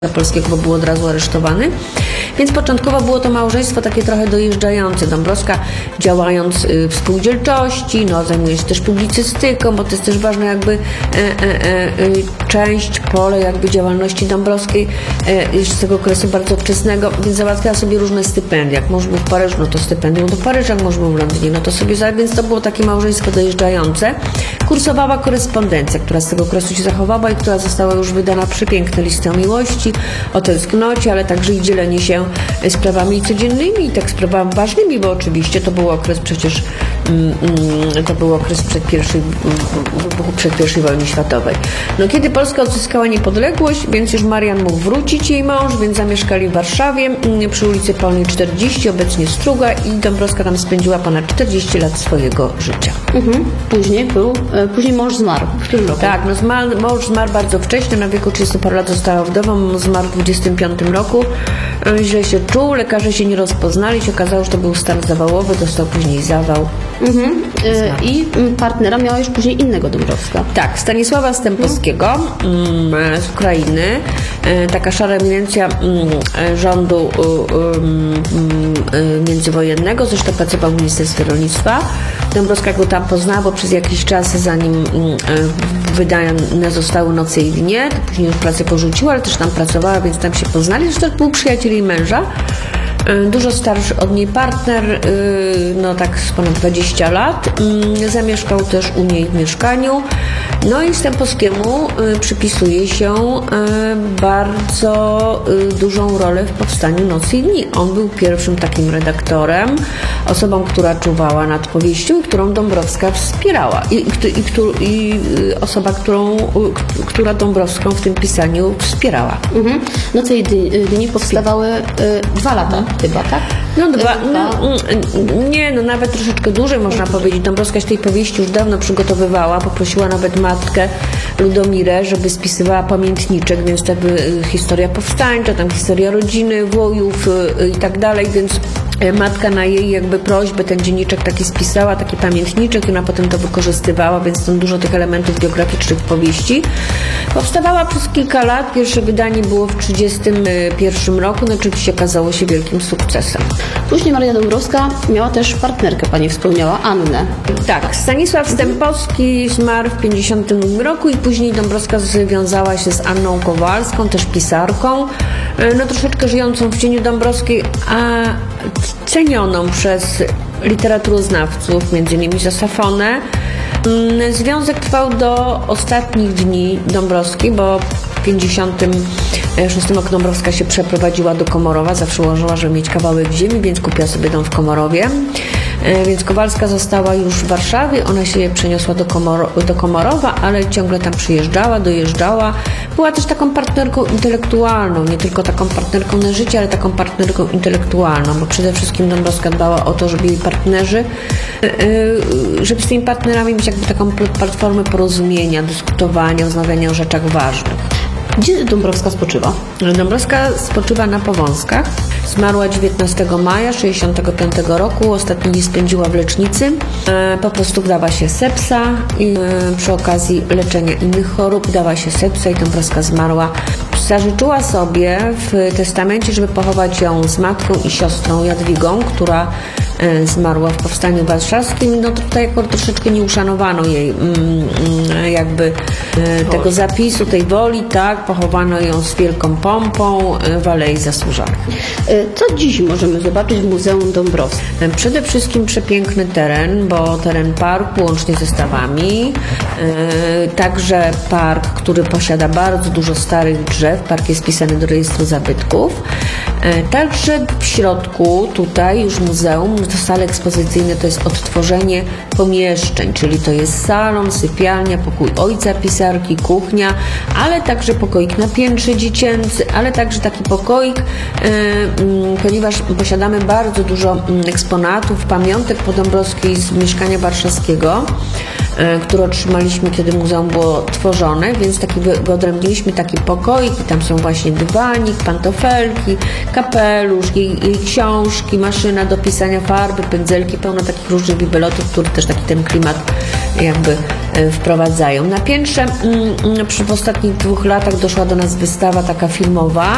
polskiego, bo był od razu aresztowany. Więc początkowo było to małżeństwo takie trochę dojeżdżające. Dąbrowska, działając w spółdzielczości, zajmuje się też publicystyką, bo to jest też ważna jakby część, pole jakby działalności Dąbrowskiej z tego okresu bardzo wczesnego, więc załatwiała sobie różne stypendia. Jak mąż był w Paryżu, to stypendium do Paryża, jak mąż był w Londynie, to sobie więc to było takie małżeństwo dojeżdżające. Kursowała korespondencja, która z tego okresu się zachowała i która została już wydana przepiękne listy o miłości, o tęsknocie, ale także i dzielenie się sprawami codziennymi i tak sprawami ważnymi, bo oczywiście to był okres przecież przed I wojny światowej. Kiedy Polska odzyskała niepodległość, więc już Marian mógł wrócić, jej mąż, więc zamieszkali w Warszawie przy ulicy Polnej 40, obecnie Struga, i Dąbrowska tam spędziła ponad 40 lat swojego życia. Później mąż zmarł. W którym roku? Tak, mąż zmarł bardzo wcześnie, na wieku 30 paru lat została wdową, zmarł w 25 roku. Źle się czuł, lekarze się nie rozpoznali, się okazało, że to był stan zawałowy, dostał później zawał. I partnera miała już później innego Dąbrowska. Tak, Stanisława Stępowskiego z Ukrainy, taka szara eminencja rządu międzywojennego, zresztą pracował w Ministerstwie Rolnictwa. Dąbrowska go tam poznała, bo przez jakiś czas, zanim wydane zostały Noce i dnie, to później już pracę porzuciła, ale też tam pracowała, więc tam się poznali. Zresztą był przyjaciel jej męża. Dużo starszy od niej partner, tak z ponad 20 lat. Zamieszkał też u niej w mieszkaniu. I Stępowskiemu przypisuje się bardzo dużą rolę w powstaniu Nocy i dni. On był pierwszym takim redaktorem, osobą, która czuwała nad powieścią i którą Dąbrowska wspierała. I osoba, która Dąbrowską w tym pisaniu wspierała. Noce i dni powstawały 2 lata chyba, tak? Nawet troszeczkę dłużej można powiedzieć. Dąbrowska się tej powieści już dawno przygotowywała, poprosiła nawet matkę Ludomirę, żeby spisywała pamiętniczek, więc to jakby historia powstańcza, tam historia rodziny, Wojów i tak dalej, więc matka na jej jakby prośbę ten dzienniczek taki spisała, taki pamiętniczek, i ona potem to wykorzystywała, więc tam dużo tych elementów biograficznych w powieści. Powstawała przez kilka lat, pierwsze wydanie było w 1931 roku, oczywiście okazało się wielkim sukcesem. Później Maria Dąbrowska miała też partnerkę, pani wspomniała, Annę. Tak, Stanisław Stępowski zmarł w 1952 roku i później Dąbrowska związała się z Anną Kowalską, też pisarką, troszeczkę żyjącą w cieniu Dąbrowskiej, a cenioną przez literaturoznawców, m.in. za Safonę. Związek trwał do ostatnich dni Dąbrowskiej, bo w 1956 roku Dąbrowska się przeprowadziła do Komorowa, zawsze uważała, żeby mieć kawałek ziemi, więc kupiła sobie dom w Komorowie. Więc Kowalska została już w Warszawie, ona się przeniosła do Komorowa, ale ciągle tam przyjeżdżała, dojeżdżała. Była też taką partnerką intelektualną, nie tylko taką partnerką na życie, ale taką partnerką intelektualną, bo przede wszystkim Dąbrowska dbała o to, żeby jej partnerzy, żeby z tymi partnerami mieć jakby taką platformę porozumienia, dyskutowania, rozmawiania o rzeczach ważnych. Gdzie Dąbrowska spoczywa? Dąbrowska spoczywa na Powązkach. Zmarła 19 maja 1965 roku. Ostatni dzień spędziła w lecznicy. Po prostu dała się sepsa i przy okazji leczenia innych chorób dała się sepsa i Dąbrowska zmarła. Zażyczyła sobie w testamencie, żeby pochować ją z matką i siostrą Jadwigą, która zmarła w Powstaniu Warszawskim. Tutaj jako troszeczkę nie uszanowano jej tego zapisu, tej woli, tak, pochowano ją z wielką pompą w Alei Zasłużonych. Co dziś możemy zobaczyć w Muzeum Dąbrowskim? Przede wszystkim przepiękny teren, bo teren parku łącznie ze stawami, także park, który posiada bardzo dużo starych drzew, park jest wpisany do rejestru zabytków. Także w środku tutaj już muzeum, to sale ekspozycyjne, to jest odtworzenie pomieszczeń, czyli to jest salon, sypialnia, pokój ojca pisarki, kuchnia, ale także pokoik na piętrze dziecięcy, ale także taki pokoik, ponieważ posiadamy bardzo dużo eksponatów, pamiątek po Dąbrowskiej z mieszkania warszawskiego, które otrzymaliśmy, kiedy muzeum było tworzone, więc wyodrębniliśmy taki pokoik i tam są właśnie dywanik, pantofelki, kapelusz, jej książki, maszyna do pisania farby, pędzelki, pełno takich różnych bibelotów, które też taki ten klimat jakby wprowadzają. Na piętrze w ostatnich 2 latach doszła do nas wystawa taka filmowa,